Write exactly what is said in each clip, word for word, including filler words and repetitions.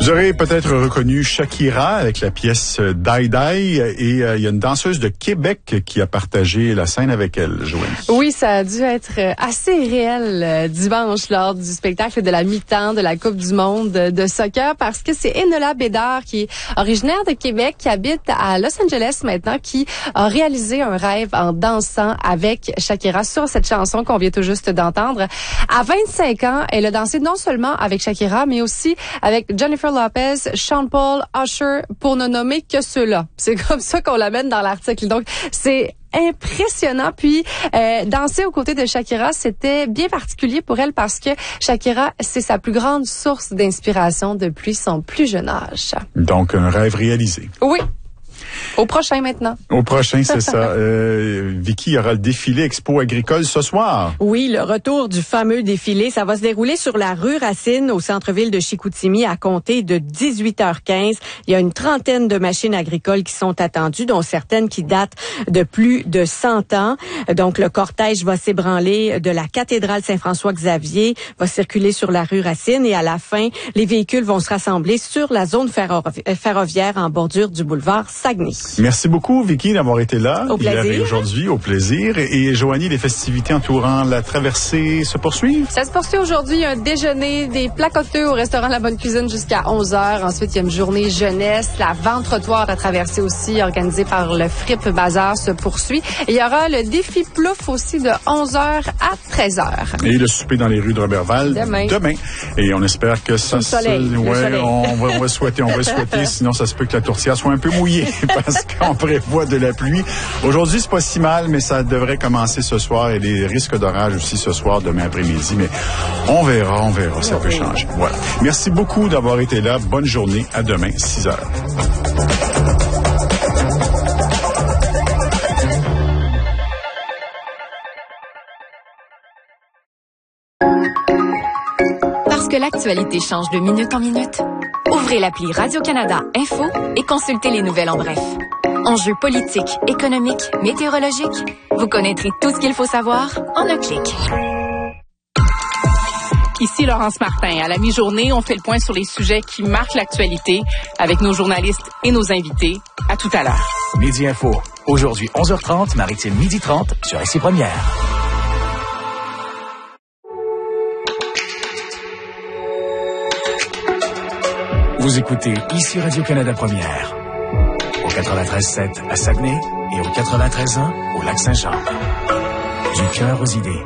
Vous aurez peut-être reconnu Shakira avec la pièce Die Die et euh, il y a une danseuse de Québec qui a partagé la scène avec elle, Joanie. Oui, ça a dû être assez réel euh, dimanche lors du spectacle de la mi-temps de la Coupe du monde de soccer parce que c'est Enola Bédard qui est originaire de Québec, qui habite à Los Angeles maintenant, qui a réalisé un rêve en dansant avec Shakira sur cette chanson qu'on vient tout juste d'entendre. À vingt-cinq ans, elle a dansé non seulement avec Shakira, mais aussi avec Jennifer Lopez, Sean Paul, Usher, pour ne nommer que ceux-là. C'est comme ça qu'on l'amène dans l'article. Donc, c'est impressionnant. Puis, euh, danser aux côtés de Shakira, c'était bien particulier pour elle parce que Shakira, c'est sa plus grande source d'inspiration depuis son plus jeune âge. Donc, un rêve réalisé. Oui. Au prochain maintenant. Au prochain, c'est ça. Euh, Vicky, il y aura le défilé Expo agricole ce soir. Oui, le retour du fameux défilé, ça va se dérouler sur la rue Racine au centre-ville de Chicoutimi à compter de dix-huit heures quinze. Il y a une trentaine de machines agricoles qui sont attendues, dont certaines qui datent de plus de cent ans. Donc, le cortège va s'ébranler de la cathédrale Saint-François-Xavier, va circuler sur la rue Racine et à la fin, les véhicules vont se rassembler sur la zone ferrovi- ferroviaire en bordure du boulevard Saguenay. Merci beaucoup, Vicky, d'avoir été là. Au plaisir. Hier et aujourd'hui, au plaisir. Et, et Joanie, les festivités entourant la traversée se poursuivent? Ça se poursuit aujourd'hui. Un déjeuner, des plats coteux au restaurant La Bonne Cuisine jusqu'à onze heures. Ensuite, il y a une journée jeunesse. La vente trottoir à traverser aussi, organisée par le Fripe Bazar, se poursuit. Et il y aura le défi plouf aussi de onze heures à treize heures. Et le souper dans les rues de Robertval demain. Demain. Et on espère que ça... Le soleil, se... le ouais, soleil. On, va, on va souhaiter, on va souhaiter. Sinon, ça se peut que la tourtière soit un peu mouillée parce qu'on prévoit de la pluie. Aujourd'hui, c'est pas si mal, mais ça devrait commencer ce soir et les risques d'orage aussi ce soir, demain après-midi. Mais on verra, on verra, ça peut changer. Voilà. Merci beaucoup d'avoir été là. Bonne journée. À demain, six heures. Parce que l'actualité change de minute en minute, ouvrez l'appli Radio-Canada Info et consultez les nouvelles en bref. Enjeux politiques, économiques, météorologiques, vous connaîtrez tout ce qu'il faut savoir en un clic. Ici Laurence Martin. À la mi-journée, on fait le point sur les sujets qui marquent l'actualité avec nos journalistes et nos invités. À tout à l'heure. Midi Info. Aujourd'hui, onze heures trente, Maritime midi trente sur Ici Première. Vous écoutez Ici Radio-Canada Première. Au quatre-vingt-treize sept à Saguenay et au quatre-vingt-treize un au Lac-Saint-Jean. Du cœur aux idées.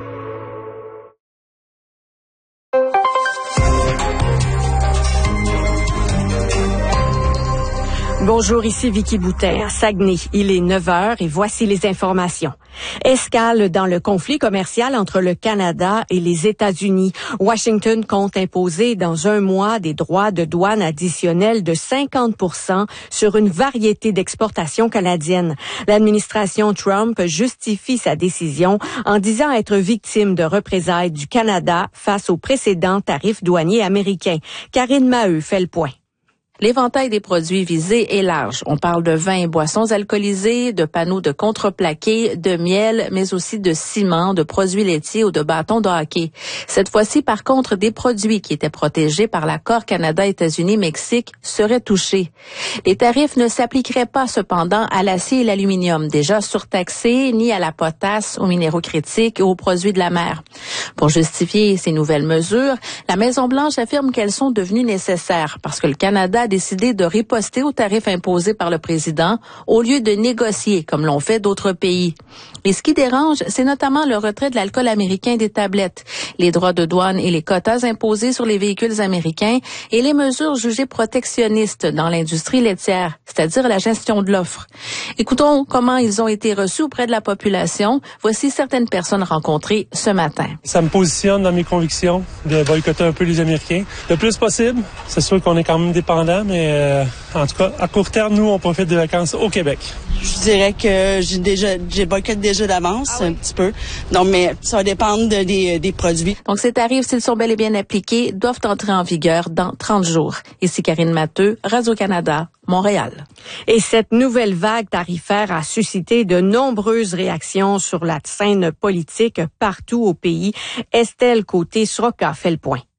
Bonjour, ici Vicky Boutin à Saguenay. Il est neuf heures et voici les informations. Escale dans le conflit commercial entre le Canada et les États-Unis. Washington compte imposer dans un mois des droits de douane additionnels de cinquante pour cent sur une variété d'exportations canadiennes. L'administration Trump justifie sa décision en disant être victime de représailles du Canada face aux précédents tarifs douaniers américains. Karine Maheu fait le point. L'éventail des produits visés est large. On parle de vins et boissons alcoolisés, de panneaux de contreplaqué, de miel, mais aussi de ciment, de produits laitiers ou de bâtons de hockey. Cette fois-ci, par contre, des produits qui étaient protégés par l'accord Canada-États-Unis-Mexique seraient touchés. Les tarifs ne s'appliqueraient pas cependant à l'acier et l'aluminium, déjà surtaxés, ni à la potasse, aux minéraux critiques ou aux produits de la mer. Pour justifier ces nouvelles mesures, la Maison-Blanche affirme qu'elles sont devenues nécessaires parce que le Canada a décidé de riposter aux tarifs imposés par le président au lieu de négocier comme l'ont fait d'autres pays. Et ce qui dérange, c'est notamment le retrait de l'alcool américain des tablettes, les droits de douane et les quotas imposés sur les véhicules américains et les mesures jugées protectionnistes dans l'industrie laitière, c'est-à-dire la gestion de l'offre. Écoutons comment ils ont été reçus auprès de la population. Voici certaines personnes rencontrées ce matin. Ça me positionne dans mes convictions de boycotter un peu les Américains. Le plus possible, c'est sûr qu'on est quand même dépendant, mais euh, en tout cas, à court terme, nous, on profite des vacances au Québec. Je dirais que j'ai déjà, j'ai boycotté déjà d'avance, ah oui. un petit peu. Donc, mais ça va dépendre de, des, des produits. Donc, ces tarifs, s'ils sont bel et bien appliqués, doivent entrer en vigueur dans trente jours. Ici Karine Matheux, Radio-Canada, Montréal. Et cette nouvelle vague tarifaire a suscité de nombreuses réactions sur la scène politique partout au pays. Estelle Côté-Sroka fait le point.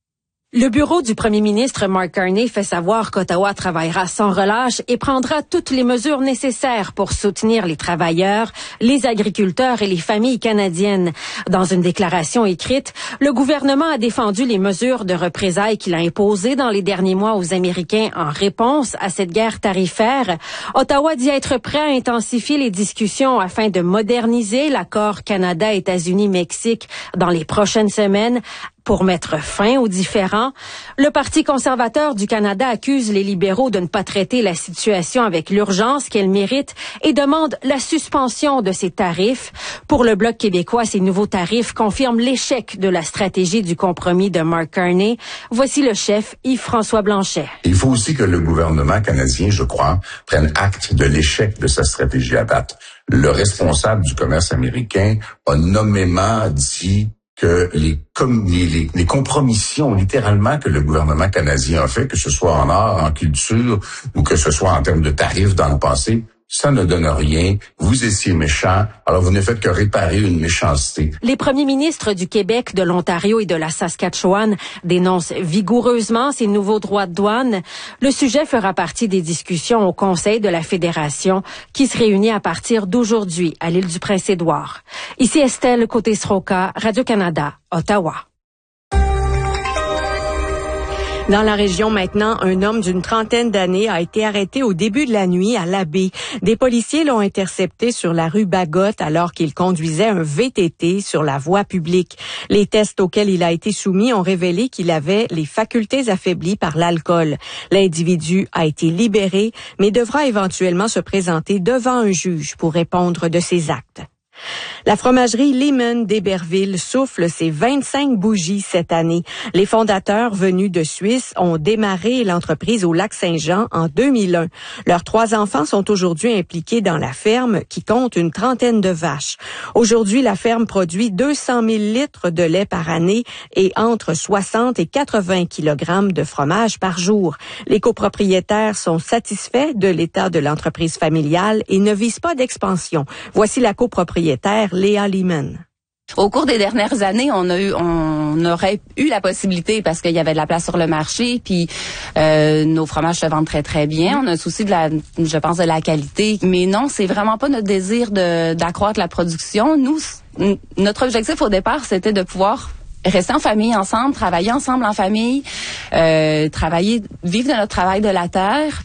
Le bureau du premier ministre Mark Carney fait savoir qu'Ottawa travaillera sans relâche et prendra toutes les mesures nécessaires pour soutenir les travailleurs, les agriculteurs et les familles canadiennes. Dans une déclaration écrite, le gouvernement a défendu les mesures de représailles qu'il a imposées dans les derniers mois aux Américains en réponse à cette guerre tarifaire. Ottawa dit être prêt à intensifier les discussions afin de moderniser l'accord Canada-États-Unis-Mexique dans les prochaines semaines pour mettre fin aux différends. Le Parti conservateur du Canada accuse les libéraux de ne pas traiter la situation avec l'urgence qu'elle mérite et demande la suspension de ces tarifs. Pour le Bloc québécois, ces nouveaux tarifs confirment l'échec de la stratégie du compromis de Mark Carney. Voici le chef Yves-François Blanchet. Il faut aussi que le gouvernement canadien, je crois, prenne acte de l'échec de sa stratégie à battre. Le responsable du commerce américain a nommément dit que les, com- les, les, les compromissions, littéralement, que le gouvernement canadien a fait, que ce soit en art, en culture, ou que ce soit en termes de tarifs dans le passé, ça ne donne rien. Vous étiez méchant, alors vous ne faites que réparer une méchanceté. Les premiers ministres du Québec, de l'Ontario et de la Saskatchewan dénoncent vigoureusement ces nouveaux droits de douane. Le sujet fera partie des discussions au Conseil de la Fédération qui se réunit à partir d'aujourd'hui à l'île du Prince-Édouard. Ici Estelle Côté-Sroka, Radio-Canada, Ottawa. Dans la région maintenant, un homme d'une trentaine d'années a été arrêté au début de la nuit à l'Abbé. Des policiers l'ont intercepté sur la rue Bagotte alors qu'il conduisait un V T T sur la voie publique. Les tests auxquels il a été soumis ont révélé qu'il avait les facultés affaiblies par l'alcool. L'individu a été libéré, mais devra éventuellement se présenter devant un juge pour répondre de ses actes. La fromagerie Lehman d'Héberville souffle ses vingt-cinq bougies cette année. Les fondateurs venus de Suisse ont démarré l'entreprise au Lac-Saint-Jean en deux mille un. Leurs trois enfants sont aujourd'hui impliqués dans la ferme qui compte une trentaine de vaches. Aujourd'hui, la ferme produit deux cent mille litres de lait par année et entre soixante et quatre-vingts kilogrammes de fromage par jour. Les copropriétaires sont satisfaits de l'état de l'entreprise familiale et ne visent pas d'expansion. Voici la copropriétaire Léa Lehman. Au cours des dernières années, on a eu, on aurait eu la possibilité parce qu'il y avait de la place sur le marché, puis euh, nos fromages se vendent très très bien. On a un souci de la, je pense, de la qualité, mais non, c'est vraiment pas notre désir de d'accroître la production. Nous, notre objectif au départ, c'était de pouvoir rester en famille ensemble, travailler ensemble en famille, euh, travailler, vivre de notre travail de la terre.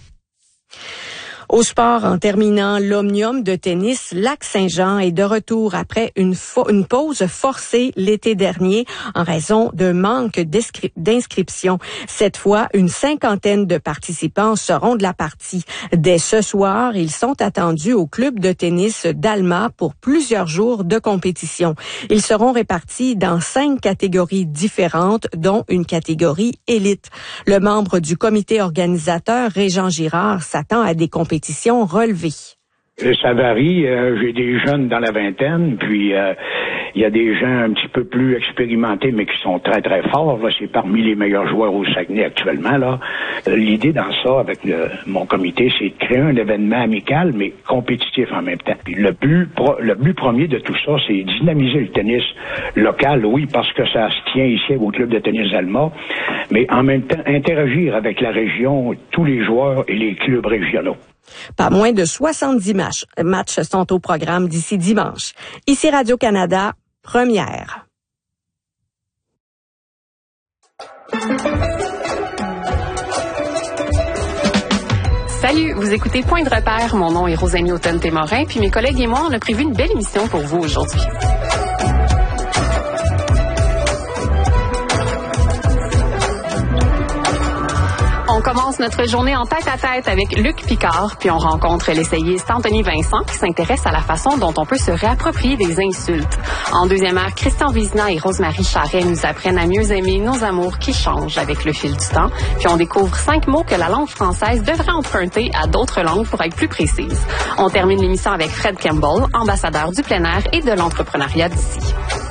Au sport, en terminant, l'Omnium de tennis Lac-Saint-Jean est de retour après une, fo- une pause forcée l'été dernier en raison d'un manque d'inscriptions. Cette fois, une cinquantaine de participants seront de la partie. Dès ce soir, ils sont attendus au club de tennis d'Alma pour plusieurs jours de compétition. Ils seront répartis dans cinq catégories différentes, dont une catégorie élite. Le membre du comité organisateur, Régent Girard, s'attend à des compétitions relevées. Ça varie. Euh, j'ai des jeunes dans la vingtaine, puis euh, il y a des gens un petit peu plus expérimentés, mais qui sont très, très forts. Là, c'est parmi les meilleurs joueurs au Saguenay actuellement. Là, l'idée dans ça, avec le, mon comité, c'est de créer un événement amical, mais compétitif en même temps. Puis le but, pro, le but premier de tout ça, c'est dynamiser le tennis local, oui, parce que ça se tient ici au club de tennis d'Alma, mais en même temps interagir avec la région, tous les joueurs et les clubs régionaux. Pas moins de soixante-dix matchs, matchs sont au programme d'ici dimanche. Ici Radio-Canada, première. Salut, vous écoutez Point de repère. Mon nom est Rosanne Newton-Témorin, puis mes collègues et moi, on a prévu une belle émission pour vous aujourd'hui. On commence notre journée en tête-à-tête avec Luc Picard, puis on rencontre l'essayiste Anthony Vincent qui s'intéresse à la façon dont on peut se réapproprier des insultes. En deuxième heure, Christian Vizina et Rosemary Charret nous apprennent à mieux aimer nos amours qui changent avec le fil du temps. Puis on découvre cinq mots que la langue française devrait emprunter à d'autres langues pour être plus précise. On termine l'émission avec Fred Campbell, ambassadeur du plein air et de l'entrepreneuriat d'ici.